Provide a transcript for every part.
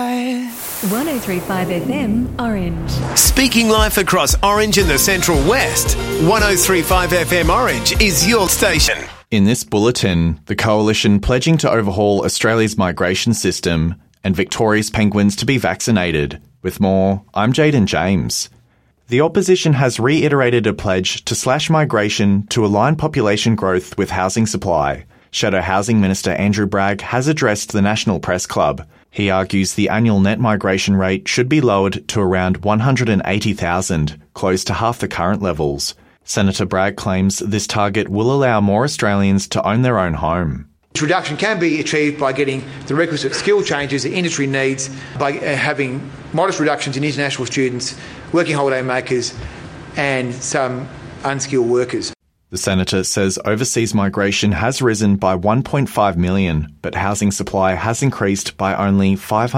103.5 FM Orange. Speaking life across Orange and the Central West, 103.5 FM Orange is your station. In this bulletin, the Coalition pledging to overhaul Australia's migration system and Victoria's penguins to be vaccinated. With more, I'm Jaden James. The opposition has reiterated a pledge to slash migration to align population growth with housing supply. Shadow Housing Minister Andrew Bragg has addressed the National Press Club. He argues the annual net migration rate should be lowered to around 180,000, close to half the current levels. Senator Bragg claims this target will allow more Australians to own their own home. This reduction can be achieved by getting the requisite skill changes the industry needs, by having modest reductions in international students, working holiday makers and some unskilled workers. The Senator says overseas migration has risen by 1.5 million, but housing supply has increased by only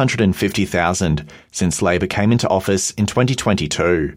550,000 since Labor came into office in 2022.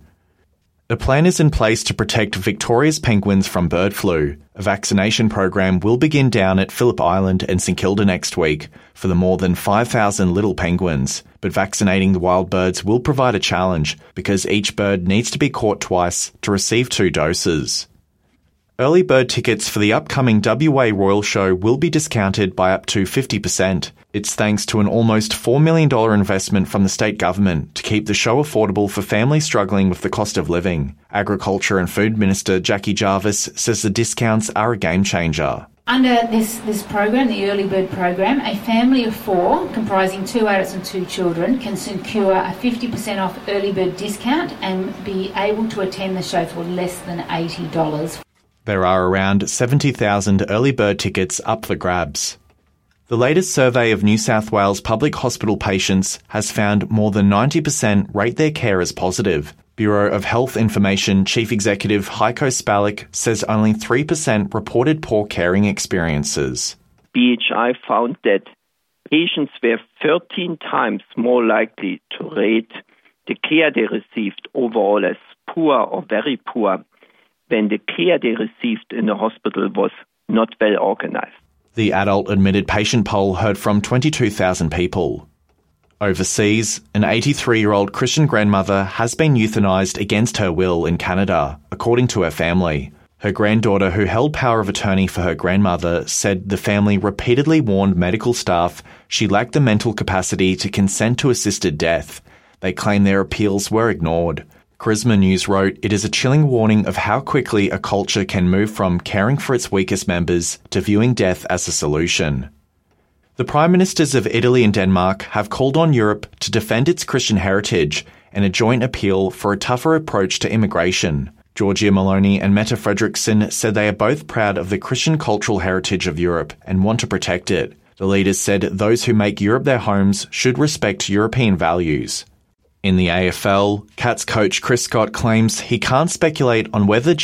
A plan is in place to protect Victoria's penguins from bird flu. A vaccination program will begin down at Phillip Island and St Kilda next week for the more than 5,000 little penguins. But vaccinating the wild birds will provide a challenge because each bird needs to be caught twice to receive 2 doses. Early bird tickets for the upcoming WA Royal Show will be discounted by up to 50%. It's thanks to an almost $4 million investment from the state government to keep the show affordable for families struggling with the cost of living. Agriculture and Food Minister Jackie Jarvis says the discounts are a game changer. Under this program, the Early Bird program, a family of 4, comprising 2 adults and 2 children, can secure a 50% off early bird discount and be able to attend the show for less than $80. There are around 70,000 early bird tickets up for grabs. The latest survey of New South Wales public hospital patients has found more than 90% rate their care as positive. Bureau of Health Information Chief Executive Heiko Spalek says only 3% reported poor caring experiences. BHI found that patients were 13 times more likely to rate the care they received overall as poor or very poor when the care they received in the hospital was not well organized. The adult admitted patient poll heard from 22,000 people. Overseas, an 83-year-old Christian grandmother has been euthanized against her will in Canada, according to her family. Her granddaughter, who held power of attorney for her grandmother, said the family repeatedly warned medical staff she lacked the mental capacity to consent to assisted death. They claim their appeals were ignored. Charisma News wrote, "It is a chilling warning of how quickly a culture can move from caring for its weakest members to viewing death as a solution." The Prime Ministers of Italy and Denmark have called on Europe to defend its Christian heritage and a joint appeal for a tougher approach to immigration. Giorgia Meloni and Mette Frederiksen said they are both proud of the Christian cultural heritage of Europe and want to protect it. The leaders said those who make Europe their homes should respect European values. In the AFL, Cats coach Chris Scott claims he can't speculate on whether